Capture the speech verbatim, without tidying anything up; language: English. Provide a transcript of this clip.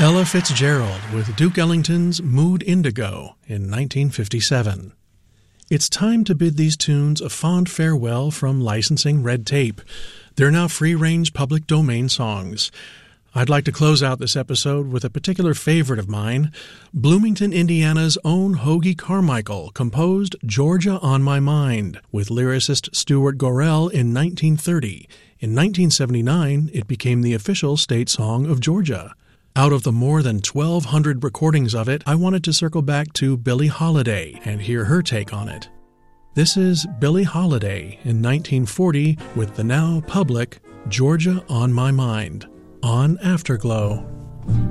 Ella Fitzgerald with Duke Ellington's Mood Indigo in nineteen fifty-seven. It's time to bid these tunes a fond farewell from licensing red tape. They're now free-range public domain songs. I'd like to close out this episode with a particular favorite of mine. Bloomington, Indiana's own Hoagy Carmichael composed Georgia on My Mind with lyricist Stuart Gorell in nineteen thirty. In nineteen seventy-nine, it became the official state song of Georgia. Out of the more than twelve hundred recordings of it, I wanted to circle back to Billie Holiday and hear her take on it. This is Billie Holiday in nineteen forty with the now public Georgia on My Mind on Afterglow.